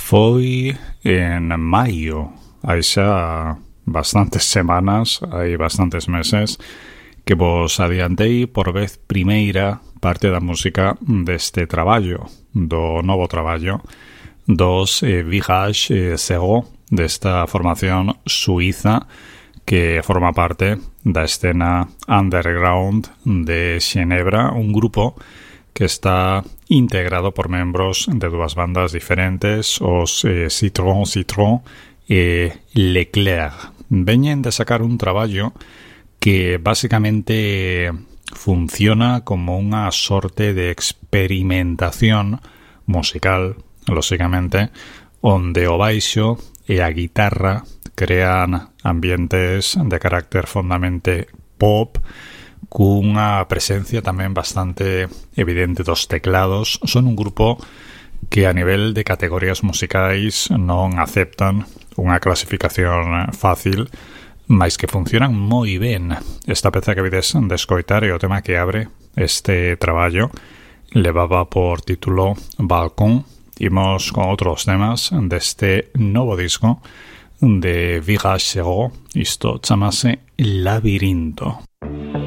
Foi en maio, hai xa bastantes semanas, hai bastantes meses, que vos adiantei por vez primeira parte da música deste traballo, do novo traballo dos Village Sego, desta formación suiza que forma parte da escena underground de Xenebra, un grupo que está integrado por membros de dúas bandas diferentes, os Citron e Leclerc. Veñen de sacar un traballo que basicamente funciona como unha sorte de experimentación musical, lóxicamente, onde o baixo e a guitarra crean ambientes de carácter fondamente pop, cunha presencia tamén bastante evidente dos teclados. Son un grupo que a nivel de categorías musicais non aceptan unha clasificación fácil, mais que funcionan moi ben. Esta peza que vides de escoitar é o tema que abre este traballo, levaba por título Balcón. Imos con outros temas deste novo disco de Village Sego, isto chamase Labirinto.